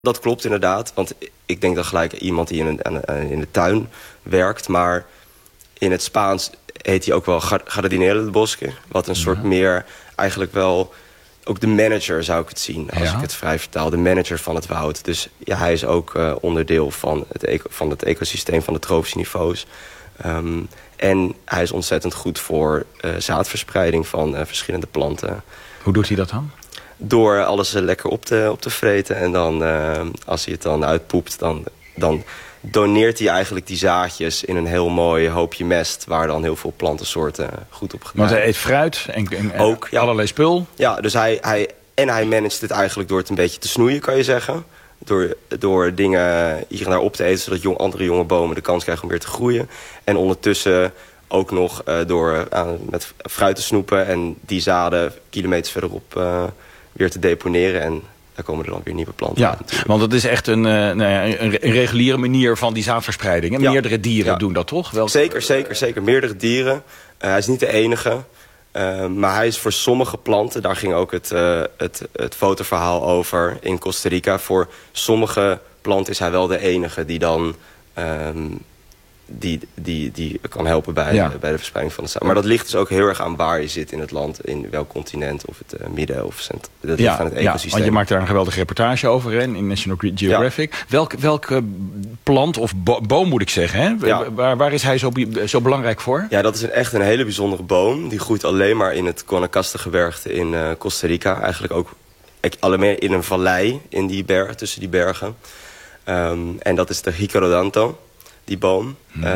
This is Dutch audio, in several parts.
Dat klopt inderdaad, want ik denk dan gelijk iemand die in de tuin werkt. Maar in het Spaans heet hij ook wel Jardinero del Bosque. Wat een soort meer eigenlijk wel... Ook de manager zou ik het zien, als ik het vrij vertaal. De manager van het woud. Dus ja, hij is ook onderdeel van het ecosysteem van de tropische niveaus. En hij is ontzettend goed voor zaadverspreiding van verschillende planten. Hoe doet hij dat dan? Door alles lekker op te vreten. En dan, als hij het dan uitpoept, dan doneert hij eigenlijk die zaadjes in een heel mooi hoopje mest... waar dan heel veel plantensoorten goed op gedaan. Want hij eet fruit en ook, allerlei spul. Ja, dus hij managt het eigenlijk door het een beetje te snoeien, kan je zeggen. Door dingen hier en daar op te eten... zodat andere jonge bomen de kans krijgen om weer te groeien. En ondertussen ook nog door met fruit te snoepen... en die zaden kilometers verderop weer te deponeren... en daar komen er dan weer nieuwe planten uit. Ja, want het is echt een reguliere manier van die zaadverspreiding. En meerdere dieren doen dat toch? Zeker. Meerdere dieren. Hij is niet de enige. Maar hij is voor sommige planten... daar ging ook het fotoverhaal over in Costa Rica. Voor sommige planten is hij wel de enige die dan... Die kan helpen bij de verspreiding van de zaad. Maar dat ligt dus ook heel erg aan waar je zit in het land. In welk continent, of het midden of dat ligt aan het ecosysteem. Want je maakt daar een geweldige reportage over in National Geographic. Welke plant of boom moet ik zeggen? Hè? Waar is hij zo belangrijk voor? Ja, dat is echt een hele bijzondere boom. Die groeit alleen maar in het Guanacaste-gebergte in Costa Rica. Eigenlijk ook alleen maar in een vallei in die bergen, tussen die bergen. En dat is de Jicarodanto. Die boom.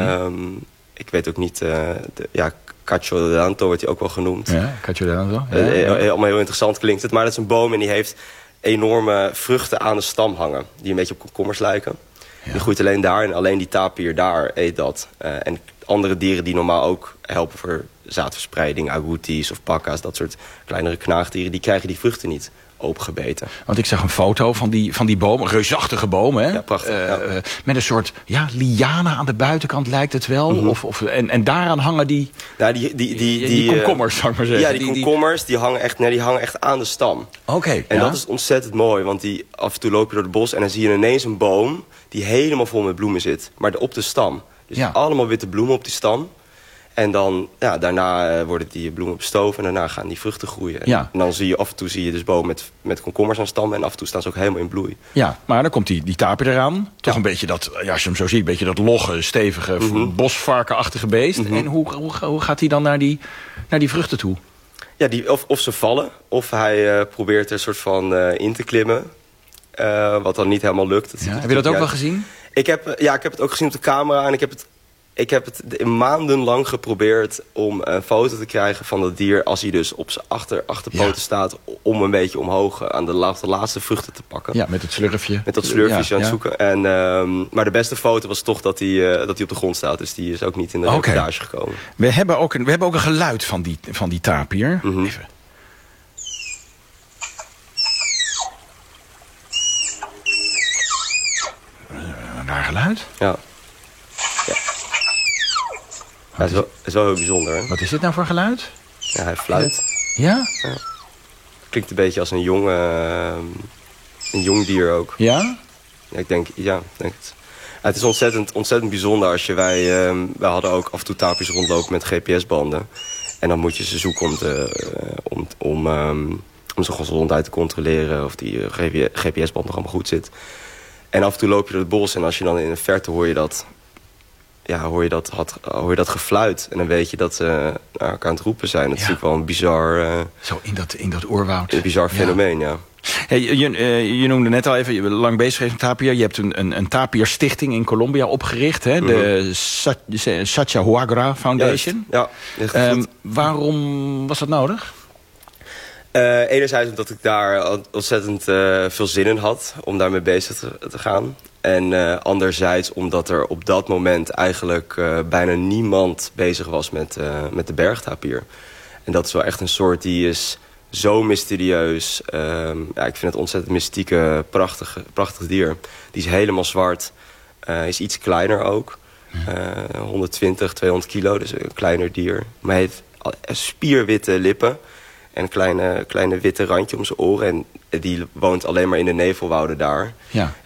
Ik weet ook niet... Cacho de Danto wordt hij ook wel genoemd. Ja, Cacho de Danto. Allemaal heel interessant klinkt het. Maar dat is een boom en die heeft enorme vruchten aan de stam hangen. Die een beetje op komkommers lijken. Ja. Die groeit alleen daar en alleen die tapier daar eet dat. En andere dieren die normaal ook helpen voor zaadverspreiding... agoutis of pakka's, dat soort kleinere knaagdieren... die krijgen die vruchten niet opgebeten. Want ik zag een foto van die boom, een reusachtige boom, hè? Ja, prachtig. Met een soort lianen aan de buitenkant lijkt het wel. Mm-hmm. En daaraan hangen die komkommers, zou ik maar zeggen. Ja, die komkommers die hangen echt aan de stam. Oké. En dat is ontzettend mooi, want af en toe loop je door het bos... en dan zie je ineens een boom die helemaal vol met bloemen zit. Maar op de stam. Dus allemaal witte bloemen op die stam. En dan, daarna worden die bloemen bestoven en daarna gaan die vruchten groeien. Ja. En dan zie je af en toe dus bomen met komkommers aan stammen... en af en toe staan ze ook helemaal in bloei. Ja, maar dan komt die taper eraan. Toch een beetje dat, als je hem zo ziet, een beetje dat logge, stevige, bosvarkenachtige beest. Mm-hmm. En hoe gaat hij dan naar die vruchten toe? Ja, of ze vallen, of hij probeert er een soort van in te klimmen. Wat dan niet helemaal lukt. Heb je dat ook wel gezien? Ik heb het ook gezien op de camera en ik heb het maandenlang geprobeerd om een foto te krijgen van dat dier... als hij dus op zijn achterpoten staat om een beetje omhoog aan de laatste vruchten te pakken. Ja, met het slurfje. Met dat slurfje aan het zoeken. En, maar de beste foto was toch dat hij op de grond staat. Dus die is ook niet in de reportage gekomen. We hebben ook een geluid van die tapier. Mm-hmm. Even. Een raar geluid. Ja. Het is wel heel bijzonder. Hè? Wat is dit nou voor geluid? Ja, hij fluit. Ja? Klinkt een beetje als een jong dier ook. Ja? Ik denk het. Het is ontzettend bijzonder als wij hadden ook af en toe tapirs rondlopen met GPS-banden. En dan moet je ze zoeken om zijn gezondheid te controleren... of die GPS-band nog allemaal goed zit. En af en toe loop je door het bos en als je dan in de verte hoor je dat gefluit. En dan weet je dat ze naar elkaar aan het roepen zijn. Dat is natuurlijk wel een bizar... Zo in dat oerwoud. Een bizar fenomeen, ja. Hey, je noemde net al even, je bent lang bezig geweest met tapir. Je hebt een tapirstichting in Colombia opgericht. Hè? De Sachahuagra Foundation. Ja, waarom was dat nodig? Enerzijds omdat ik daar ontzettend veel zin in had om daarmee bezig te gaan. En anderzijds omdat er op dat moment eigenlijk bijna niemand bezig was met de bergtapir. En dat is wel echt een soort die is zo mysterieus. Ik vind het ontzettend mystieke, prachtig dier. Die is helemaal zwart. Is iets kleiner ook. 120, 200 kilo, dus een kleiner dier. Maar hij heeft spierwitte lippen. En een kleine witte randje om zijn oren. En die woont alleen maar in de nevelwouden daar. Ja.